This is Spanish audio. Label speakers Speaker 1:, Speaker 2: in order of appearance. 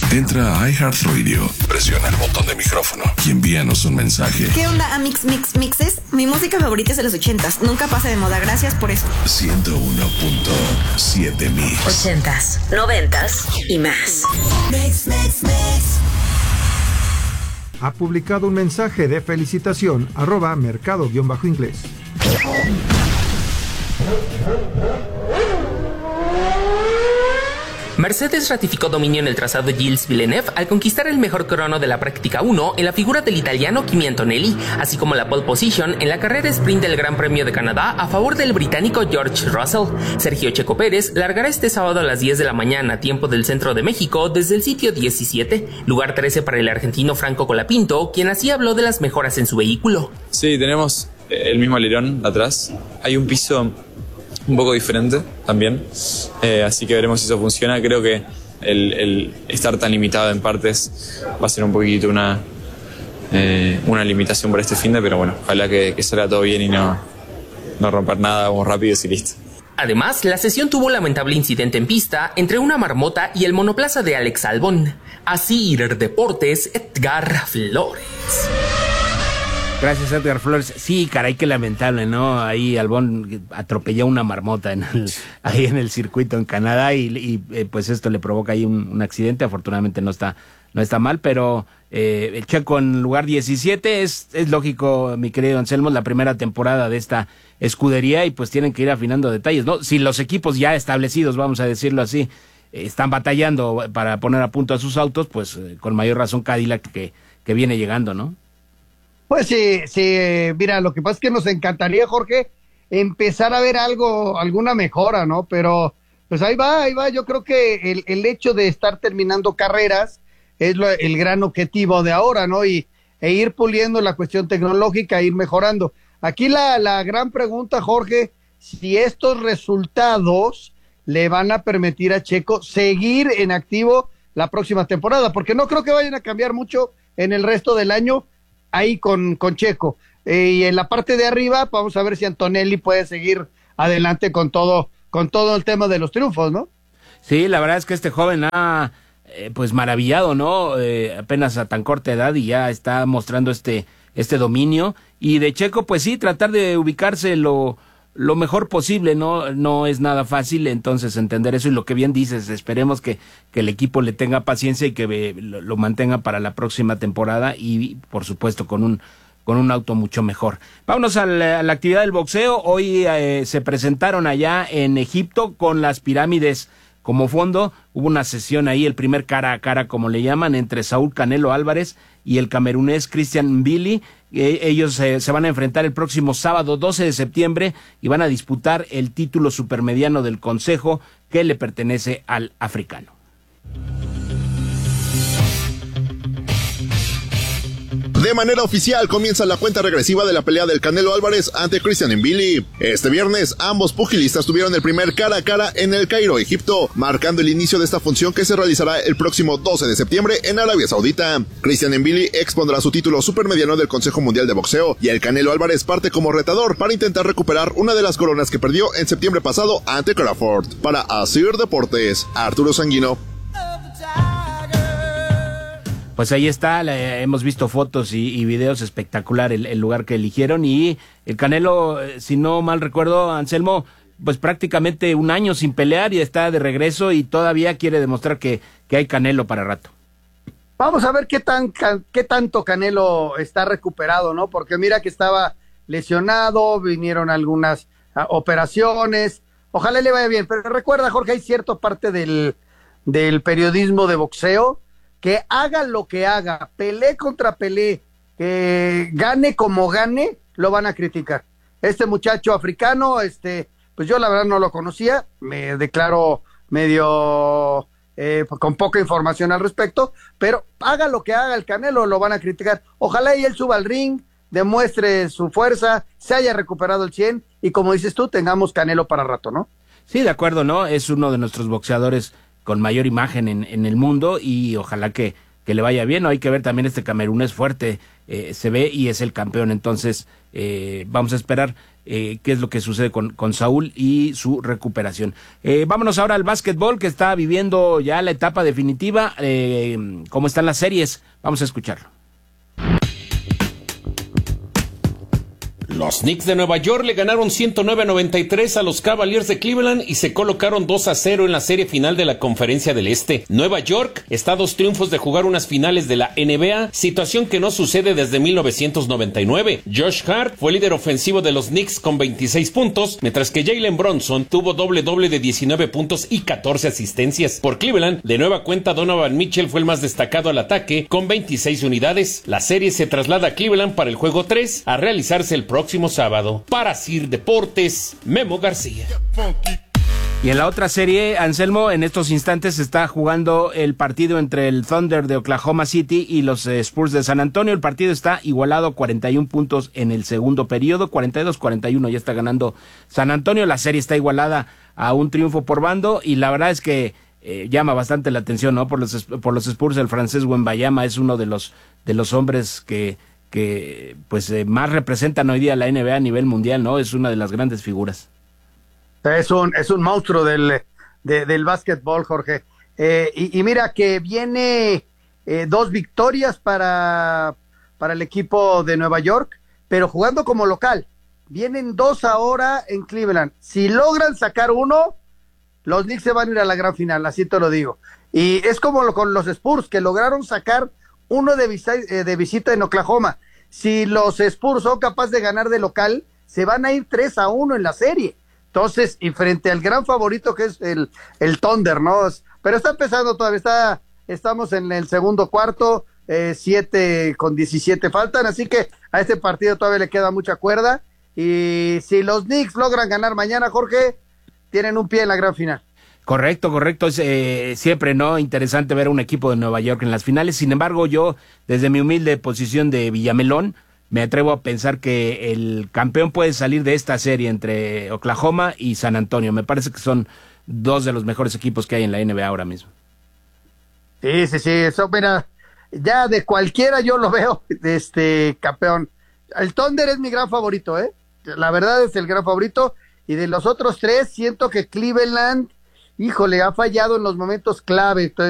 Speaker 1: Entra a iHeartRadio, presiona el botón de micrófono y envíanos un mensaje.
Speaker 2: ¿Qué onda, Mixes? Mi música favorita es de los 80s. Nunca pasa de moda. Gracias por eso.
Speaker 1: 101.7 Mix.
Speaker 3: 80s, 90s y más.
Speaker 4: Mix.
Speaker 5: Ha publicado un mensaje de felicitación @mercado_inglés.
Speaker 6: Mercedes ratificó dominio en el trazado Gilles Villeneuve al conquistar el mejor crono de la práctica 1 en la figura del italiano Kimi Antonelli, así como la pole position en la carrera sprint del Gran Premio de Canadá a favor del británico George Russell. Sergio Checo Pérez largará este sábado a las 10 de la mañana, tiempo del centro de México, desde el sitio 17, lugar 13 para el argentino Franco Colapinto, quien así habló de las mejoras en su vehículo.
Speaker 7: Sí, tenemos el mismo alerón atrás. Hay un piso un poco diferente también, así que veremos si eso funciona. Creo que el estar tan limitado en partes va a ser un poquito una limitación para este finde, pero bueno, ojalá que salga todo bien y no romper nada, vamos rápidos y listo.
Speaker 6: Además, la sesión tuvo un lamentable incidente en pista entre una marmota y el monoplaza de Alex Albon. Asir Deportes, Edgar Flores.
Speaker 8: Gracias, Edgar Flores. Sí, caray, qué lamentable, ¿no? Ahí Albon atropelló una marmota ahí en el circuito en Canadá y pues esto le provoca ahí un accidente. Afortunadamente no está mal, pero el Checo en lugar 17 es lógico, mi querido Anselmo, la primera temporada de esta escudería y pues tienen que ir afinando detalles, ¿no? Si los equipos ya establecidos, vamos a decirlo así, están batallando para poner a punto a sus autos, pues con mayor razón Cadillac que viene llegando, ¿no?
Speaker 9: Pues sí, mira, lo que pasa es que nos encantaría, Jorge, empezar a ver alguna mejora, ¿no? Pero pues ahí va, yo creo que el hecho de estar terminando carreras es el gran objetivo de ahora, ¿no? E ir puliendo la cuestión tecnológica, ir mejorando. Aquí la gran pregunta, Jorge, si estos resultados le van a permitir a Checo seguir en activo la próxima temporada, porque no creo que vayan a cambiar mucho en el resto del año ahí con Checo. Y en la parte de arriba, vamos a ver si Antonelli puede seguir adelante con todo el tema de los triunfos, ¿no?
Speaker 8: Sí, la verdad es que este joven ha pues maravillado, ¿no? Apenas a tan corta edad y ya está mostrando este dominio. Y de Checo, pues sí, tratar de ubicarse lo mejor posible, no es nada fácil, entonces entender eso y lo que bien dices, esperemos que el equipo le tenga paciencia y que lo mantenga para la próxima temporada y por supuesto con un auto mucho mejor. Vámonos a la actividad del boxeo. Hoy se presentaron allá en Egipto con las pirámides como fondo. Hubo una sesión ahí, el primer cara a cara, como le llaman, entre Saúl Canelo Álvarez y el camerunés Christian Mbili. Ellos se van a enfrentar el próximo sábado 12 de septiembre y van a disputar el título supermediano del Consejo que le pertenece al africano.
Speaker 10: De manera oficial comienza la cuenta regresiva de la pelea del Canelo Álvarez ante Christian Mbili. Este viernes ambos pugilistas tuvieron el primer cara a cara en el Cairo, Egipto, marcando el inicio de esta función que se realizará el próximo 12 de septiembre en Arabia Saudita. Christian Mbili expondrá su título supermediano del Consejo Mundial de Boxeo y el Canelo Álvarez parte como retador para intentar recuperar una de las coronas que perdió en septiembre pasado ante Crawford. Para Asir Deportes, Arturo Sanguino.
Speaker 8: Pues ahí está, hemos visto fotos y videos espectacular el lugar que eligieron y el Canelo, si no mal recuerdo, Anselmo, pues prácticamente un año sin pelear y está de regreso y todavía quiere demostrar que hay Canelo para rato.
Speaker 9: Vamos a ver qué tanto Canelo está recuperado, ¿no? Porque mira que estaba lesionado, vinieron algunas operaciones, ojalá le vaya bien, pero recuerda, Jorge, hay cierta parte del periodismo de boxeo que haga lo que haga, pelee contra pelee, que gane como gane, lo van a criticar. Este muchacho africano, pues yo la verdad no lo conocía, me declaro medio con poca información al respecto, pero haga lo que haga el Canelo, lo van a criticar. Ojalá y él suba al ring, demuestre su fuerza, se haya recuperado el 100 y como dices tú, tengamos Canelo para rato, ¿no?
Speaker 8: Sí, de acuerdo, ¿no? Es uno de nuestros boxeadores con mayor imagen en el mundo y ojalá que le vaya bien. Hay que ver también este camerunés fuerte, se ve y es el campeón. Entonces vamos a esperar qué es lo que sucede con Saúl y su recuperación. Vámonos ahora al básquetbol, que está viviendo ya la etapa definitiva. ¿Cómo están las series? Vamos a escucharlo.
Speaker 4: Los Knicks de Nueva York le ganaron 109-93 a los Cavaliers de Cleveland y se colocaron 2-0 en la serie final de la Conferencia del Este. Nueva York está a 2 triunfos de jugar unas finales de la NBA, situación que no sucede desde 1999. Josh Hart fue líder ofensivo de los Knicks con 26 puntos, mientras que Jalen Brunson tuvo doble de 19 puntos y 14 asistencias. Por Cleveland, de nueva cuenta, Donovan Mitchell fue el más destacado al ataque con 26 unidades. La serie se traslada a Cleveland para el juego 3 a realizarse el próximo sábado. Para Sir Deportes, Memo García.
Speaker 8: Y en la otra serie, Anselmo, en estos instantes se está jugando el partido entre el Thunder de Oklahoma City y los Spurs de San Antonio. El partido está igualado, 41 puntos en el segundo periodo, 42-41 ya está ganando San Antonio. La serie está igualada a un triunfo por bando y la verdad es que llama bastante la atención, ¿no? Por los Spurs, el francés Wembanyama es uno de los hombres que pues más representan hoy día la NBA a nivel mundial, ¿no? Es una de las grandes figuras.
Speaker 9: Es un monstruo del básquetbol, Jorge. Y mira que viene 2 victorias para el equipo de Nueva York, pero jugando como local. Vienen 2 ahora en Cleveland. Si logran sacar uno, los Knicks se van a ir a la gran final, así te lo digo. Y es como con los Spurs, que lograron sacar uno de visita en Oklahoma. Si los Spurs son capaces de ganar de local, se van a ir 3-1 en la serie. Entonces, y frente al gran favorito que es el Thunder, ¿no? Pero está empezando todavía, estamos en el segundo cuarto, 7:17 faltan, así que a este partido todavía le queda mucha cuerda. Y si los Knicks logran ganar mañana, Jorge, tienen un pie en la gran final.
Speaker 8: Correcto, es siempre, ¿no? Interesante ver a un equipo de Nueva York en las finales. Sin embargo, yo, desde mi humilde posición de Villamelón, me atrevo a pensar que el campeón puede salir de esta serie entre Oklahoma y San Antonio. Me parece que son 2 de los mejores equipos que hay en la NBA ahora mismo.
Speaker 9: Sí, eso, mira, ya de cualquiera yo lo veo, campeón. El Thunder es mi gran favorito, la verdad es el gran favorito, y de los otros 3, siento que Cleveland, híjole, ha fallado en los momentos clave.